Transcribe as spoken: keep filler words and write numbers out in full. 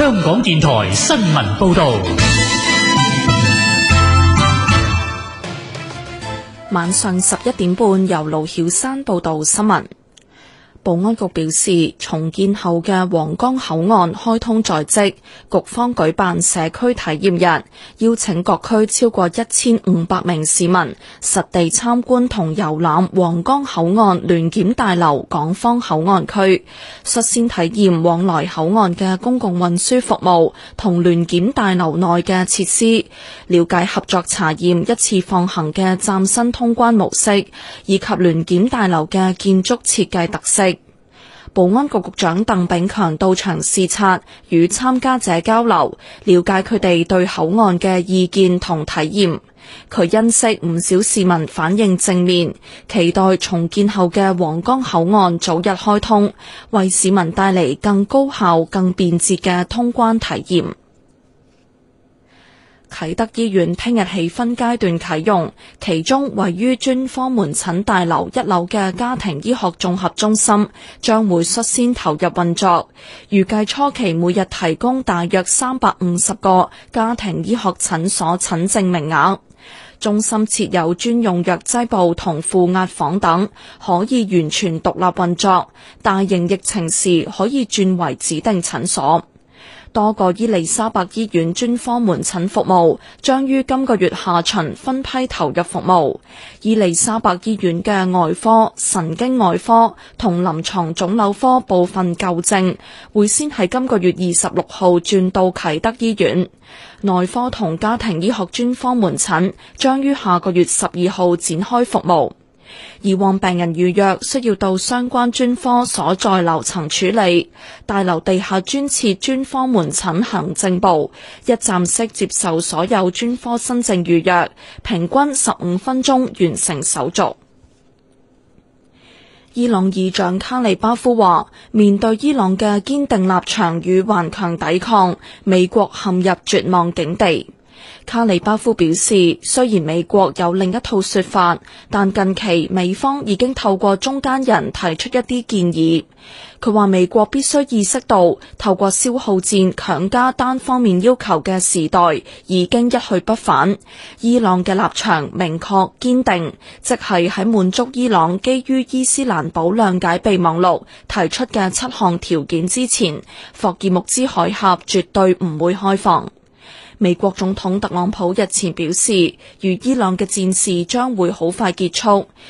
香港電台新聞報道。 晚上十一點半，由盧曉山報道新聞。保安局表示，重建後嘅皇崗口岸開通在即，局方舉辦社區體驗日，邀請各區超過一千五百名市民實地參觀同遊覽皇崗口岸聯檢大樓港方口岸區，率先體驗往來口岸嘅公共運輸服務同聯檢大樓內嘅設施，了解合作查驗一次放行嘅嶄新通關模式，以及聯檢大樓嘅建築設計特色。保安局局長鄧炳強到場視察，與參加者交流，了解佢哋對口岸嘅意見同體驗。佢欣悉唔少市民反應正面，期待重建後嘅皇崗口岸早日開通，為市民帶嚟更高效、更便捷嘅通關體驗。啟德醫院聽日起分階段啟用，其中位於專科門診大樓一樓嘅家庭醫學綜合中心將會率先投入運作，預計初期每日提供大約三百五十個家庭醫學診所診症名額。中心設有專用藥劑部同負壓房等，可以完全獨立運作，大型疫情時可以轉為指定診所。多個伊利沙伯醫院專科門診服務將於今個月下旬分批投入服務。伊利沙伯醫院嘅外科、神經外科同臨床腫瘤科部分舊症會先喺今個月二十六號轉到啟德醫院。內科同家庭醫學專科門診將於下個月十二號展開服務。以往病人預約需要到相關專科所在樓層處理，大樓地下專設專科門診行政部，一站式接受所有專科新症預約，平均十五分鐘完成手續。伊朗議長卡利巴夫話，面對伊朗嘅堅定立場與頑強抵抗，美國陷入絕望境地。卡利巴夫表示，雖然美國有另一套說法，但近期美方已經透過中間人提出一啲建議。佢話美國必須意識到，透過消耗戰強加單方面要求嘅時代已經一去不返。伊朗嘅立場明確堅定，即係喺滿足伊朗基於伊斯蘭堡諒解備忘錄提出嘅七項條件之前，霍爾木茲海峽絕對唔會開放。美國總統特朗普日前表示，與伊朗嘅戰事將會好快結束，